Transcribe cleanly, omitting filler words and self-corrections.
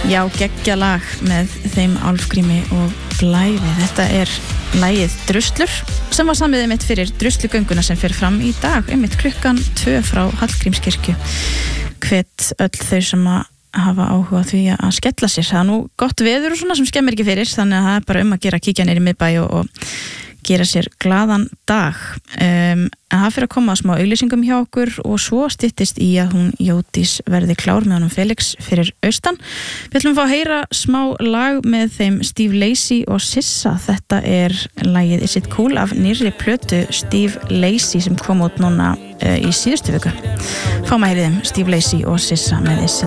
Já, geggja lag með þeim Álfgrími og Blævi. Þetta lagið Druslur sem var samið einmitt fyrir druslugönguna sem fer fram í dag, einmitt 2:00 frá Hallgrímskirkju. Hvet öll þau sem að hafa áhuga því að skella sér. Það nú gott veður og svona sem skemmir ekki fyrir, þannig að það bara að gera að kíkja niður í miðbæ og gera sér glaðan dag. En það fyrir að koma að smá auglýsingum hjá okkur og svo styttist í að hún Jódís verði klár með honum Felix fyrir austan. Við ætlum að fá að heyra smá lag með þeim Steve Lacy og Sissa. Þetta lagið Is It Cool af nýrri plötu Steve Lacy sem kom út núna í síðustu viku. Fáum að heyra þeim Steve Lacy og Sissa með Is It